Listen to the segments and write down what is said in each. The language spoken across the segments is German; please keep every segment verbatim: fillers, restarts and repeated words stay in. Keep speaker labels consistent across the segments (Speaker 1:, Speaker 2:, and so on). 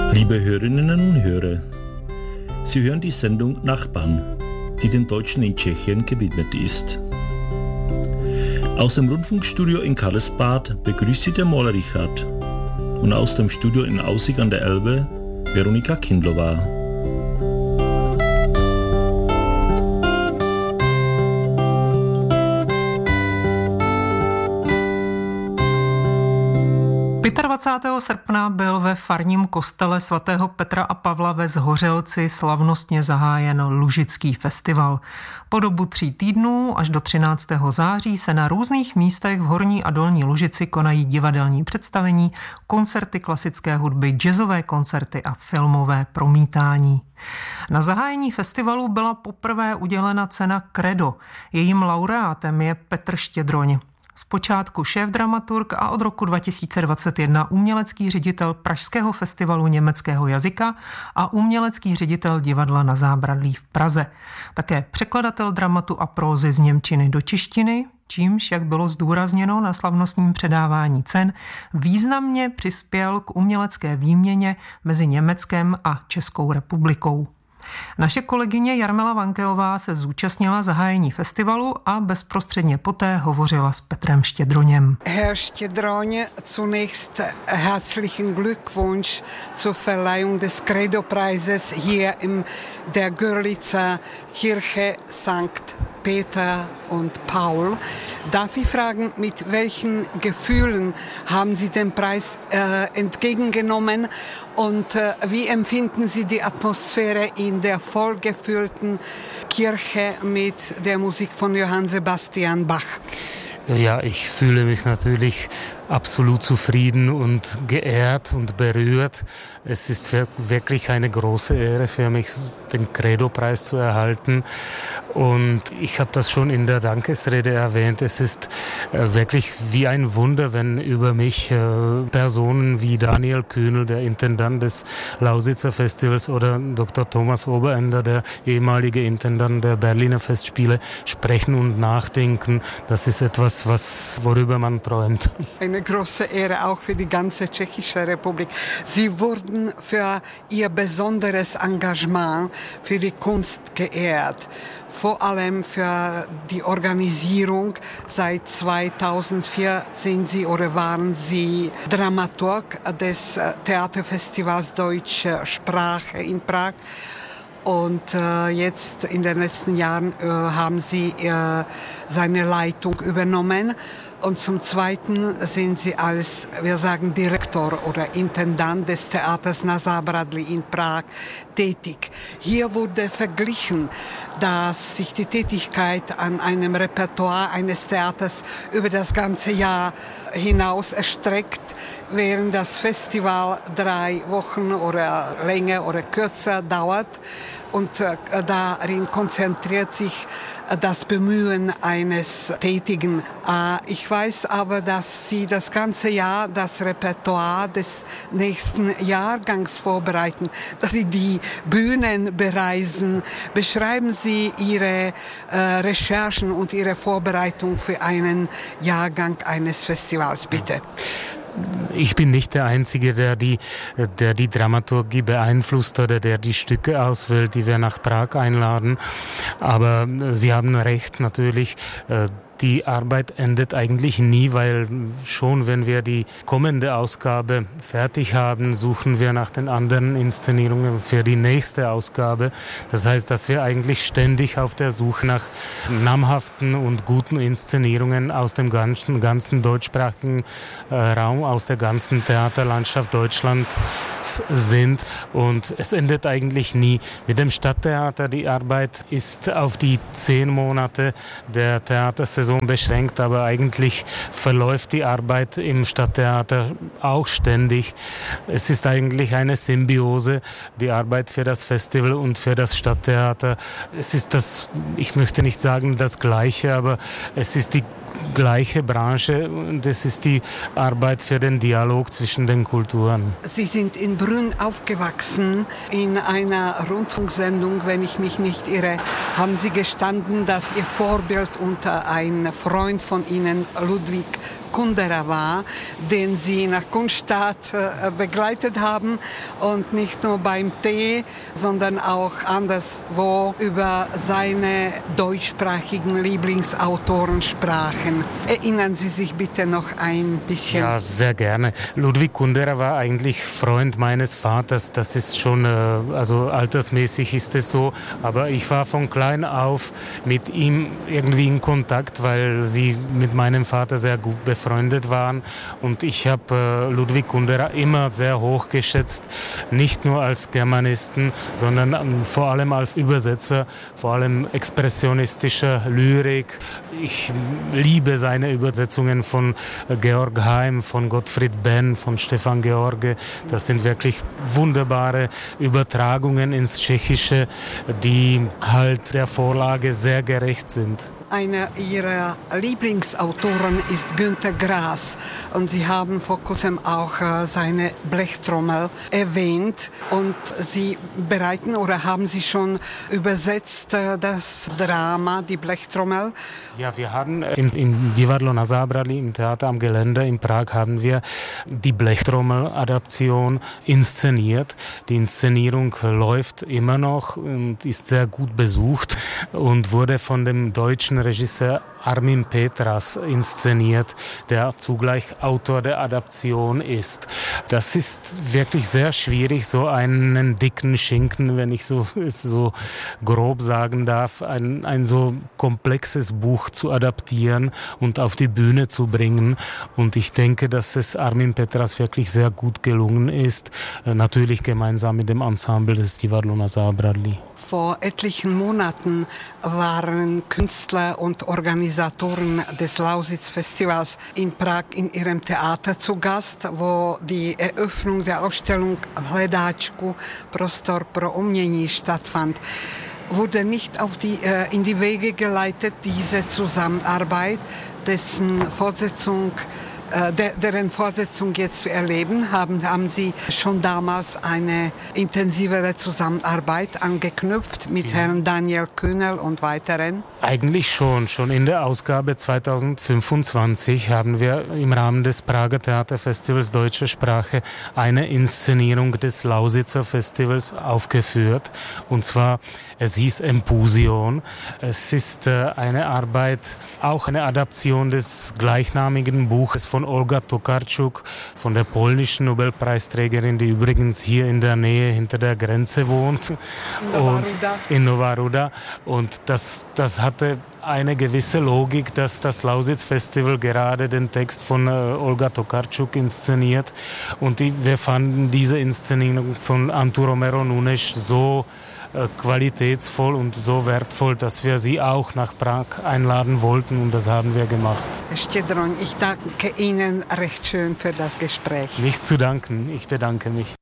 Speaker 1: Liebe Hörerinnen und Hörer, Sie hören die Sendung Nachbarn, die den Deutschen in Tschechien gewidmet ist. Aus dem Rundfunkstudio in Karlsbad begrüßt Sie der Maler Richard und aus dem Studio in Aussig an der Elbe Veronika Kindlova.
Speaker 2: dvacátého pátého srpna byl ve farním kostele svatého Petra a Pavla ve Zhořelci slavnostně zahájen Lužický festival. Po dobu tří týdnů až do třináctého září se na různých místech v Horní a Dolní Lužici konají divadelní představení, koncerty klasické hudby, jazzové koncerty a filmové promítání. Na zahájení festivalu byla poprvé udělena cena Credo. Jejím laureátem je Petr Štědroň. Zpočátku šéfdramaturg a od roku dva tisíce dvacet jedna umělecký ředitel Pražského festivalu německého jazyka a umělecký ředitel divadla Na Zábradlí v Praze. Také překladatel dramatu a prózy z němčiny do češtiny, čímž, jak bylo zdůrazněno na slavnostním předávání cen, významně přispěl k umělecké výměně mezi Německem a Českou republikou. Naše kolegyně Jarmila Vankeová se zúčastnila zahájení festivalu a bezprostředně poté hovořila s Petrem Štědroněm.
Speaker 3: Herr Štědroň, zunächst herzlichen Glückwunsch zur Verleihung des Credo-Preises hier in der Görlitzer Kirche Sankt Peter und Paul. Darf ich fragen, mit welchen Gefühlen haben Sie den Preis äh, entgegengenommen und äh, wie empfinden Sie die Atmosphäre in der vollgefüllten Kirche mit der Musik von Johann Sebastian Bach?
Speaker 4: Ja, ich fühle mich natürlich absolut zufrieden und geehrt und berührt. Es ist wirklich eine große Ehre für mich, den Credo-Preis zu erhalten. Und ich habe das schon in der Dankesrede erwähnt. Es ist wirklich wie ein Wunder, wenn über mich Personen wie Daniel Kühnel, der Intendant des Lausitzer Festivals, oder Doktor Thomas Oberender, der ehemalige Intendant der Berliner Festspiele, sprechen und nachdenken. Das ist etwas, was, worüber man träumt.
Speaker 3: Eine große Ehre auch für die ganze Tschechische Republik. Sie wurden für ihr besonderes Engagement für die Kunst geehrt. Vor allem für die Organisierung. Seit zweitausendvier sind Sie oder waren Sie Dramaturg des Theaterfestivals Deutsche Sprache in Prag. Und äh, jetzt in den letzten Jahren äh, haben Sie äh, seine Leitung übernommen. Und zum Zweiten sind Sie als, wir sagen, Direktor oder Intendant des Theaters Na Zábradlí in Prag tätig. Hier wurde verglichen, dass sich die Tätigkeit an einem Repertoire eines Theaters über das ganze Jahr hinaus erstreckt, während das Festival drei Wochen oder länger oder kürzer dauert. Und äh, darin konzentriert sich äh, das Bemühen eines Tätigen. Äh, ich weiß aber, dass Sie das ganze Jahr das Repertoire des nächsten Jahrgangs vorbereiten, dass Sie die Bühnen bereisen. Beschreiben Sie Ihre äh, Recherchen und Ihre Vorbereitung für einen Jahrgang eines Festivals, bitte.
Speaker 4: Ich bin nicht der Einzige, der die, der die Dramaturgie beeinflusst oder der die Stücke auswählt, die wir nach Prag einladen. Aber Sie haben recht, natürlich. Die Arbeit endet eigentlich nie, weil schon wenn wir die kommende Ausgabe fertig haben, suchen wir nach den anderen Inszenierungen für die nächste Ausgabe. Das heißt, dass wir eigentlich ständig auf der Suche nach namhaften und guten Inszenierungen aus dem ganzen, ganzen deutschsprachigen äh, Raum, aus der ganzen Theaterlandschaft Deutschlands sind. Und es endet eigentlich nie. Mit dem Stadttheater, die Arbeit ist auf die zehn Monate der Theatersaison beschränkt, aber eigentlich verläuft die Arbeit im Stadttheater auch ständig. Es ist eigentlich eine Symbiose, die Arbeit für das Festival und für das Stadttheater. Es ist das, ich möchte nicht sagen das Gleiche, aber es ist die gleiche Branche und es ist die Arbeit für den Dialog zwischen den Kulturen.
Speaker 3: Sie sind in Brünn aufgewachsen. In einer Rundfunksendung, wenn ich mich nicht irre, haben Sie gestanden, dass Ihr Vorbild unter ein Freund von Ihnen, Ludwig Kundera war, den sie nach Kunststadt äh, begleitet haben und nicht nur beim Tee, sondern auch anderswo über seine deutschsprachigen Lieblingsautoren sprachen. Erinnern Sie sich bitte noch ein bisschen?
Speaker 4: Ja, sehr gerne. Ludwig Kundera war eigentlich Freund meines Vaters. Das ist schon, also altersmäßig ist es so. Aber ich war von klein auf mit ihm irgendwie in Kontakt, weil sie mit meinem Vater sehr gut befreundet waren. Und ich habe Ludwig Kundera immer sehr hoch geschätzt. Nicht nur als Germanisten, sondern vor allem als Übersetzer, vor allem expressionistischer Lyrik. Ich liebe seine Übersetzungen von Georg Heim, von Gottfried Benn, von Stefan George. Das sind wirklich wunderbare Übertragungen ins Tschechische, die halt der Vorlage sehr gerecht sind.
Speaker 3: Einer ihrer Lieblingsautoren ist Günter Grass und Sie haben vor kurzem auch äh, seine Blechtrommel erwähnt und Sie bereiten oder haben Sie schon übersetzt äh, das Drama, die Blechtrommel?
Speaker 4: Ja, wir haben in, in Divadlo na Zábradlí, im Theater am Gelände in Prag, haben wir die Blechtrommel-Adaption inszeniert. Die Inszenierung läuft immer noch und ist sehr gut besucht und wurde von dem deutschen Regisseur Armin Petras inszeniert, der zugleich Autor der Adaption ist. Das ist wirklich sehr schwierig, so einen dicken Schinken, wenn ich so, so grob sagen darf, ein, ein so komplexes Buch zu adaptieren und auf die Bühne zu bringen. Und ich denke, dass es Armin Petras wirklich sehr gut gelungen ist, natürlich gemeinsam mit dem Ensemble des Divadlo na Zábradlí.
Speaker 3: Vor etlichen Monaten waren Künstler und Organisatoren des Lausitz-Festivals in Prag in ihrem Theater zu Gast, wo die Eröffnung der Ausstellung v Hledáčku Prostor pro umění stattfand. Wurde nicht auf die, äh, in die Wege geleitet, diese Zusammenarbeit, dessen Fortsetzung Der, deren Fortsetzung jetzt zu erleben, haben, haben Sie schon damals eine intensivere Zusammenarbeit angeknüpft mit ja. Herrn Daniel Kühnel und weiteren?
Speaker 4: Eigentlich schon. Schon in der Ausgabe zweitausendfünfundzwanzig haben wir im Rahmen des Prager Theaterfestivals Deutsche Sprache eine Inszenierung des Lausitzer Festivals aufgeführt. Und zwar, es hieß Empusion. Es ist äh, eine Arbeit, auch eine Adaption des gleichnamigen Buches von Olga Tokarczuk, von der polnischen Nobelpreisträgerin, die übrigens hier in der Nähe hinter der Grenze wohnt.
Speaker 3: In Nova Ruda.
Speaker 4: In Nova Ruda. Und das, das hatte eine gewisse Logik, dass das Lausitz-Festival gerade den Text von äh, Olga Tokarczuk inszeniert. Und die, wir fanden diese Inszenierung von Antu Romero Nunes so qualitätsvoll und so wertvoll, dass wir sie auch nach Prag einladen wollten und das haben wir gemacht.
Speaker 3: Herr Štědroň, ich danke Ihnen recht schön für das Gespräch.
Speaker 4: Nichts zu danken, ich bedanke mich.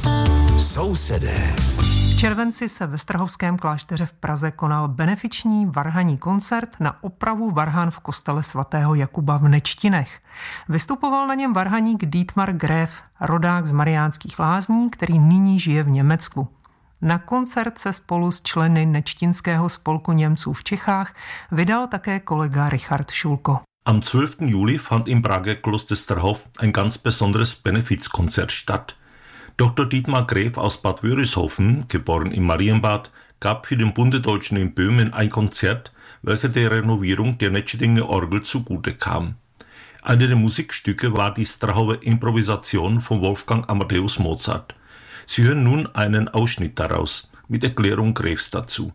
Speaker 2: Sousedé. V červenci se ve Strahovském klášteře v Praze konal benefiční varhanní koncert na opravu varhan v kostele svatého Jakuba v Nečtinech. Vystupoval na něm varhaník Dietmar Gräf, rodák z Mariánských Lázní, který nyní žije v Německu. Na koncert se spolu s členy Nečtinského spolku Němců v Čechách vydal také kolega Richard Schulko.
Speaker 1: Am zwölften Juli fand im Prager Kloster Strahov ein ganz besonderes Benefizkonzert statt. Doktor Dietmar Gräf aus Bad Wörishofen, geboren in Marienbad, gab für den Bundedeutschen in Böhmen ein Konzert, welcher der Renovierung der Nečtinger Orgel zugute kam. Eine der Musikstücke war die Strahover Improvisation von Wolfgang Amadeus Mozart. Sie hören nun einen Ausschnitt daraus, mit Erklärung Gräfs dazu.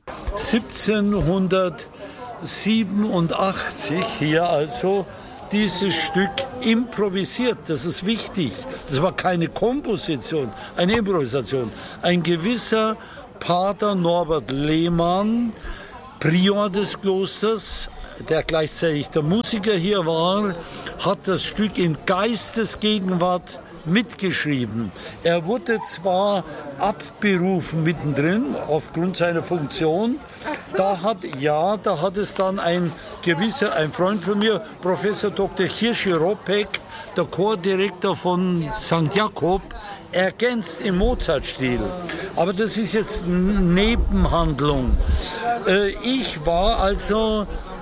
Speaker 5: siebzehnhundertsiebenundachtzig hier also dieses Stück improvisiert, das ist wichtig. Das war keine Komposition, eine Improvisation. Ein gewisser Pater Norbert Lehmann, Prior des Klosters, der gleichzeitig der Musiker hier war, hat das Stück in Geistesgegenwart mitgeschrieben. Er wurde zwar abberufen mittendrin aufgrund seiner Funktion. Da hat ja, da hat es dann ein gewisser, ein Freund von mir, Professor Doktor Hirschi-Ropek, der Chordirektor von Sankt Jakob, ergänzt im Mozart-Stil. Aber das ist jetzt eine Nebenhandlung. Ich war also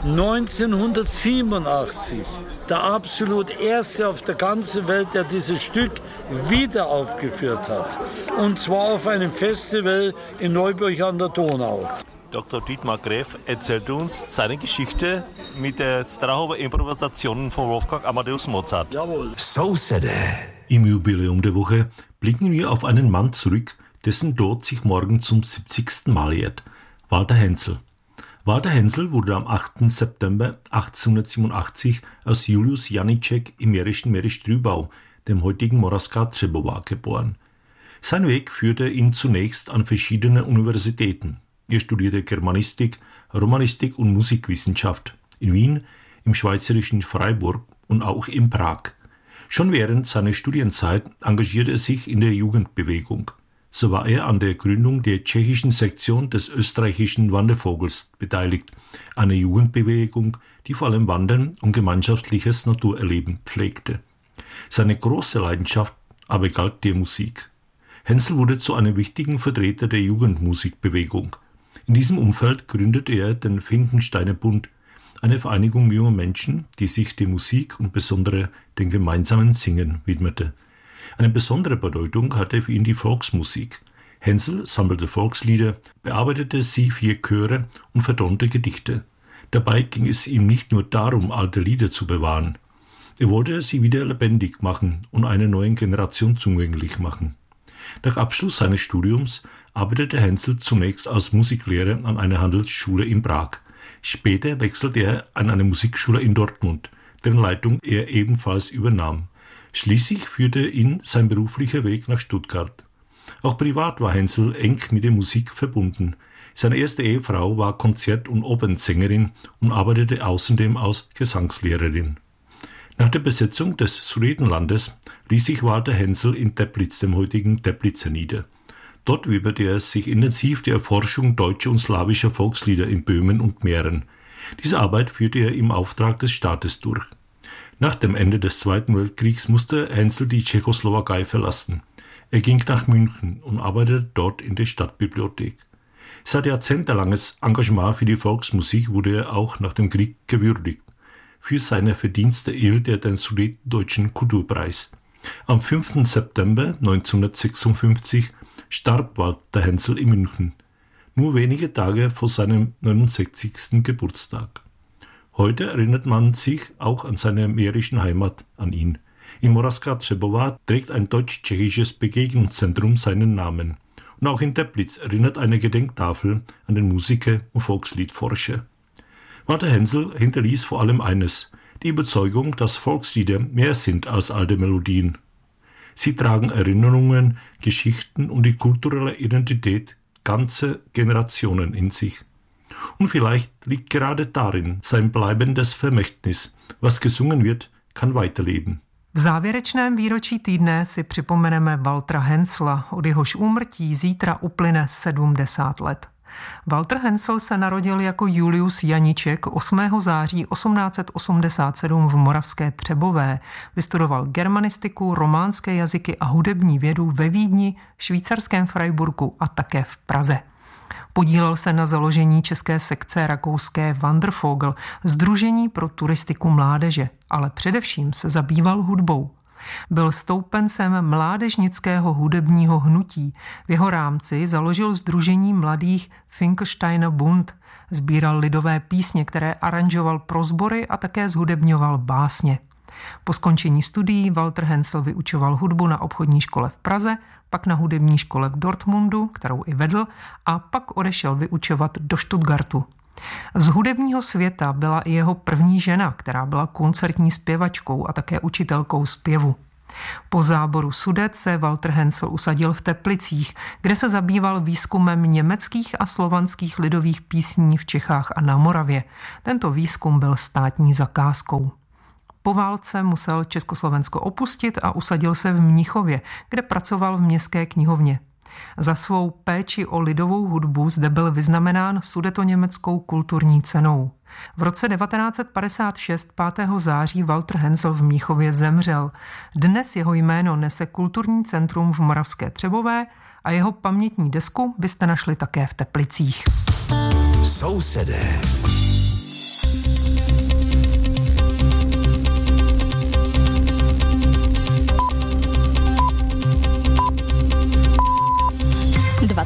Speaker 5: neunzehnhundertsiebenundachtzig der absolut erste auf der ganzen Welt, der dieses Stück wieder aufgeführt hat. Und zwar auf einem Festival in Neuburg an der Donau.
Speaker 6: Doktor Dietmar Gräf erzählt uns seine Geschichte mit der Strahova Improvisation von Wolfgang Amadeus Mozart.
Speaker 5: Jawohl.
Speaker 1: So said Im Jubiläum der Woche blicken wir auf einen Mann zurück, dessen Tod sich morgen zum siebzigsten Mal jährt. Walter Hensel. Walter Hensel wurde am achten September achtzehnhundertsiebenundachtzig als Julius Janicek im mährischen Mährisch-Trübau, dem heutigen Moravská Třebová, geboren. Sein Weg führte ihn zunächst an verschiedene Universitäten. Er studierte Germanistik, Romanistik und Musikwissenschaft in Wien, im schweizerischen Freiburg und auch in Prag. Schon während seiner Studienzeit engagierte er sich in der Jugendbewegung. So war er an der Gründung der tschechischen Sektion des österreichischen Wandervogels beteiligt, einer Jugendbewegung, die vor allem Wandern und gemeinschaftliches Naturerleben pflegte. Seine große Leidenschaft aber galt der Musik. Hensel wurde zu einem wichtigen Vertreter der Jugendmusikbewegung. In diesem Umfeld gründete er den Finkensteiner Bund, eine Vereinigung junger Menschen, die sich der Musik und besonders dem gemeinsamen Singen widmete. Eine besondere Bedeutung hatte für ihn die Volksmusik. Hensel sammelte Volkslieder, bearbeitete sie für Chöre und vertonte Gedichte. Dabei ging es ihm nicht nur darum, alte Lieder zu bewahren. Er wollte sie wieder lebendig machen und einer neuen Generation zugänglich machen. Nach Abschluss seines Studiums arbeitete Hensel zunächst als Musiklehrer an einer Handelsschule in Prag. Später wechselte er an eine Musikschule in Dortmund, deren Leitung er ebenfalls übernahm. Schließlich führte ihn sein beruflicher Weg nach Stuttgart. Auch privat war Hensel eng mit der Musik verbunden. Seine erste Ehefrau war Konzert- und Opernsängerin und arbeitete außerdem als Gesangslehrerin. Nach der Besetzung des Sudetenlandes ließ sich Walter Hensel in Teplitz, dem heutigen Teplitz, nieder. Dort widmete er sich intensiv der Erforschung deutscher und slawischer Volkslieder in Böhmen und Mähren. Diese Arbeit führte er im Auftrag des Staates durch. Nach dem Ende des Zweiten Weltkriegs musste Hensel die Tschechoslowakei verlassen. Er ging nach München und arbeitete dort in der Stadtbibliothek. Sein jahrzehntelanges Engagement für die Volksmusik wurde er auch nach dem Krieg gewürdigt. Für seine Verdienste erhielt er den Sudetendeutschen Kulturpreis. Am fünften September neunzehnhundertsechsundfünfzig starb Walter Hensel in München, nur wenige Tage vor seinem neunundsechzigsten Geburtstag. Heute erinnert man sich auch an seine mährischen Heimat an ihn. In Moravská Třebová trägt ein deutsch-tschechisches Begegnungszentrum seinen Namen. Und auch in Teplitz erinnert eine Gedenktafel an den Musiker und Volksliedforscher. Walter Hensel hinterließ vor allem eines, die Überzeugung, dass Volkslieder mehr sind als alte Melodien. Sie tragen Erinnerungen, Geschichten und die kulturelle Identität ganzer Generationen in sich. Und vielleicht liegt gerade darin sein bleibendes Vermächtnis. Was gesungen wird, kann weiterleben.
Speaker 2: V závěrečném výročí týdne si připomeneme Waltera Hensla, od jehož úmrtí zítra uplyne sedmdesát let. Walter Hensel se narodil jako Julius Janicek osmého září osmnáct set osmdesát sedm v Moravské Třebové. Vystudoval germanistiku, románské jazyky a hudební vědu ve Vídni, švýcarském Freiburgu a také v Praze. Podílel se na založení české sekce rakouské Wandervogel, sdružení pro turistiku mládeže, ale především se zabýval hudbou. Byl stoupencem mládežnického hudebního hnutí. V jeho rámci založil sdružení mladých Finkensteiner Bund. Sbíral lidové písně, které aranžoval pro sbory a také zhudebňoval básně. Po skončení studií Walter Hensel vyučoval hudbu na obchodní škole v Praze, pak na hudební škole v Dortmundu, kterou i vedl, a pak odešel vyučovat do Stuttgartu. Z hudebního světa byla i jeho první žena, která byla koncertní zpěvačkou a také učitelkou zpěvu. Po záboru Sudet se Walter Hensel usadil v Teplicích, kde se zabýval výzkumem německých a slovanských lidových písní v Čechách a na Moravě. Tento výzkum byl státní zakázkou. Po válce musel Československo opustit a usadil se v Mnichově, kde pracoval v městské knihovně. Za svou péči o lidovou hudbu zde byl vyznamenán sudetoněmeckou kulturní cenou. V roce devatenáct set padesát šest pátého září Walter Hensel v Mnichově zemřel. Dnes jeho jméno nese Kulturní centrum v Moravské Třebové a jeho pamětní desku byste našli také v Teplicích.
Speaker 7: Sousedé.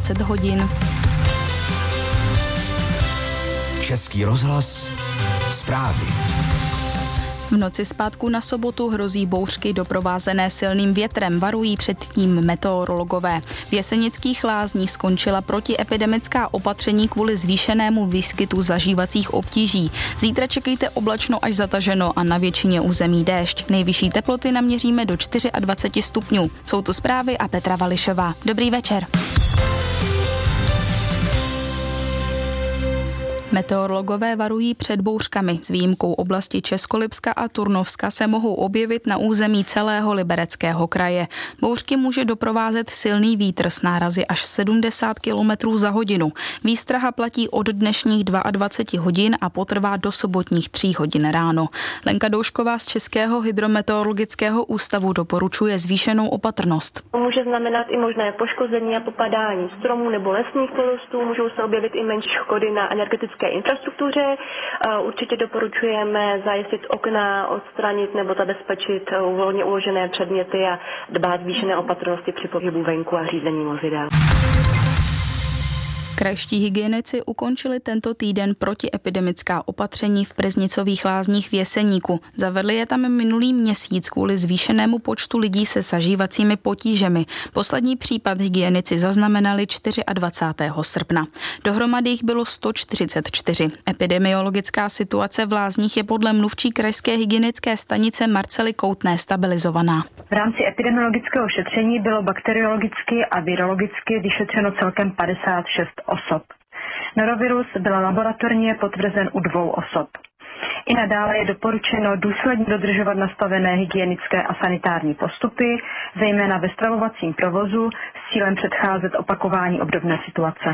Speaker 7: dvacet hodin.
Speaker 8: Český rozhlas, zprávy.
Speaker 7: V noci z pátku na sobotu hrozí bouřky doprovázené silným větrem, varují před tím meteorologové. V Jesenických Lázních skončila protiepidemická opatření kvůli zvýšenému výskytu zažívacích obtíží. Zítra čekejte oblačno až zataženo a na většině území déšť. Nejvyšší teploty naměříme do dvacet čtyři stupňů. Jsou tu zprávy a Petra Vališová. Dobrý večer. Meteorologové varují před bouřkami. S výjimkou oblasti Českolipska a Turnovska se mohou objevit na území celého Libereckého kraje. Bouřky může doprovázet silný vítr s nárazy až sedmdesát kilometrů za hodinu. Výstraha platí od dnešních dvacet dva hodin a potrvá do sobotních tří hodin ráno. Lenka Doušková z Českého hydrometeorologického ústavu doporučuje zvýšenou opatrnost.
Speaker 9: Může znamenat i možné poškození a popadání stromů nebo lesních porostů, můžou se objevit i menší škody na energetické infrastruktuře. Určitě doporučujeme zajistit okna, odstranit nebo zabezpečit volně uložené předměty a dbát zvýšené opatrnosti při pohybu venku a řízení vozidel.
Speaker 7: Krajští hygienici ukončili tento týden protiepidemická opatření v Preznicových Lázních v Jeseníku. Zavedli je tam minulý měsíc kvůli zvýšenému počtu lidí se zažívacími potížemi. Poslední případ hygienici zaznamenali dvacátého čtvrtého srpna. Dohromady jich bylo sto čtyřicet čtyři. Epidemiologická situace v Lázních je podle mluvčí krajské hygienické stanice Marcely Koutné stabilizovaná.
Speaker 10: V rámci epidemiologického šetření bylo bakteriologicky a virologicky vyšetřeno celkem padesát šest osob. Norovirus byl laboratorně potvrzen u dvou osob. I nadále je doporučeno důsledně dodržovat nastavené hygienické a sanitární postupy, zejména ve stravovacím provozu, s cílem předcházet opakování obdobné situace.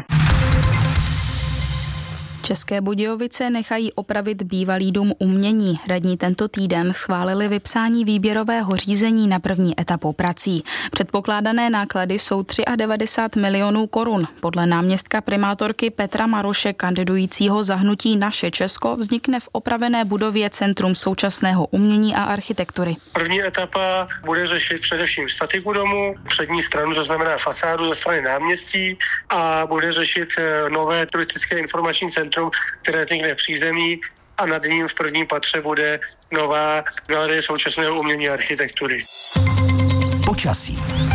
Speaker 7: České Budějovice nechají opravit bývalý dům umění. Radní tento týden schválili vypsání výběrového řízení na první etapu prací. Předpokládané náklady jsou devadesát tři milionů korun. Podle náměstka primátorky Petra Maroše, kandidujícího za hnutí Naše Česko, vznikne v opravené budově Centrum současného umění a architektury.
Speaker 11: První etapa bude řešit především statiku domu, přední stranu, to znamená fasádu ze strany náměstí, a bude řešit nové turistické informační centrum, které vznikne v přízemí, a nad ním v prvním patře bude nová galerie současného umění a architektury.
Speaker 8: Počasí.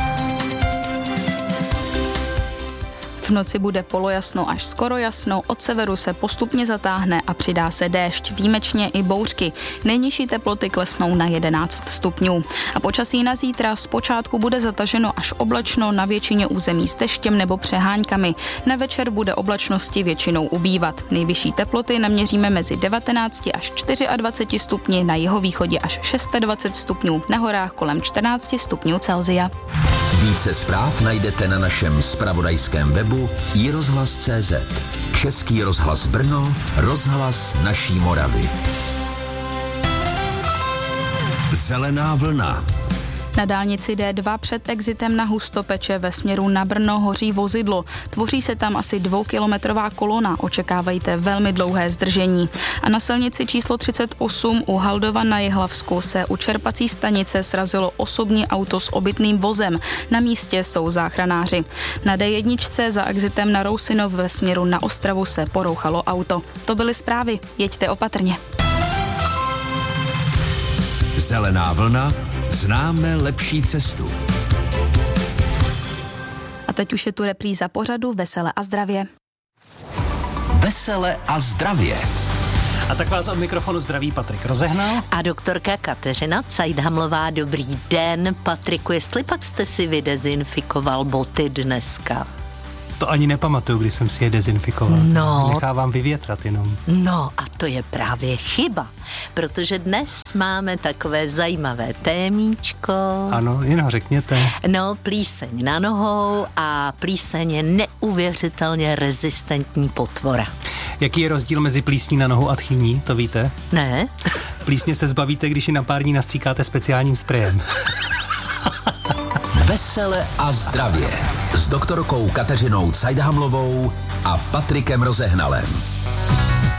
Speaker 7: V noci bude polojasno až skoro jasno, od severu se postupně zatáhne a přidá se déšť, výjimečně i bouřky. Nejnižší teploty klesnou na jedenáct stupňů. A počasí na zítra zpočátku bude zataženo až oblačno, na většině území s deštěm nebo přeháňkami. Na večer bude oblačnosti většinou ubývat. Nejvyšší teploty naměříme mezi devatenáct až dvacet čtyři stupni, na jihovýchodě až dvacet šest stupňů, na horách kolem čtrnáct stupňů Celsia.
Speaker 8: Více zpráv najdete na našem zpravodajském webu i rozhlas tečka cé zet. Český rozhlas Brno, rozhlas naší Moravy. Zelená vlna.
Speaker 7: Na dálnici D dva před exitem na Hustopeče ve směru na Brno hoří vozidlo. Tvoří se tam asi dvoukilometrová kolona, očekávejte velmi dlouhé zdržení. A na silnici číslo třicet osm u Haldova na Jihlavsku se u čerpací stanice srazilo osobní auto s obytným vozem. Na místě jsou záchranáři. Na D jedna za exitem na Rousinov ve směru na Ostravu se porouchalo auto. To byly zprávy, jeďte opatrně.
Speaker 8: Zelená vlna. Známe lepší cestu.
Speaker 7: A teď už je tu repríza pořadu Vesele a zdravě.
Speaker 8: Vesele a zdravě.
Speaker 12: A tak vás od mikrofonu zdraví Patrik Rozehnal.
Speaker 13: A doktorka Kateřina Cajdhamlová. Dobrý den, Patriku, jestli pak jste si vydezinfikoval boty dneska?
Speaker 12: To ani nepamatuju, když jsem si je dezinfikoval.
Speaker 13: No.
Speaker 12: Nechávám vyvětrat jenom.
Speaker 13: No a to je právě chyba, protože dnes máme takové zajímavé témíčko.
Speaker 12: Ano, jen ho řekněte.
Speaker 13: No, plíseň na nohou a plíseň je neuvěřitelně rezistentní potvora.
Speaker 12: Jaký je rozdíl mezi plísní na nohu a tchýní, to víte?
Speaker 13: Ne.
Speaker 12: Plísně se zbavíte, když ji na pár dní nastříkáte speciálním sprejem.
Speaker 8: Vesele a zdravě s doktorkou Kateřinou Cajdhamlovou a Patrikem Rozehnalem.